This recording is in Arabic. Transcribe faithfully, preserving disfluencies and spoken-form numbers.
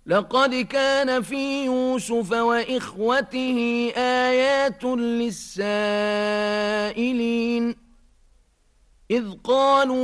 لقد كان في يوسف وإخوته آيات للسائلين إذ قالوا